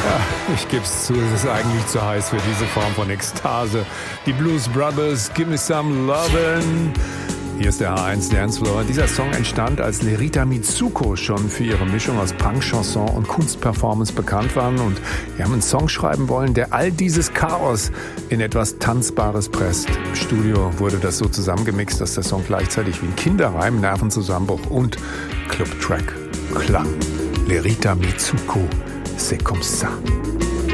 Ich geb's zu, es ist eigentlich zu heiß für diese Form von Ekstase. Die Blues Brothers, Give Me Some Lovin'. Hier ist der H1 Dancefloor. Dieser Song entstand, als Lerita Mitsuko schon für ihre Mischung aus Punk, Chanson und Kunstperformance bekannt waren. Und wir haben einen Song schreiben wollen, der all dieses Chaos in etwas Tanzbares presst. Im Studio wurde das so zusammengemixt, dass der Song gleichzeitig wie ein Kinderreim, Nervenzusammenbruch und Clubtrack klang. Lerita Mitsuko, c'est comme ça.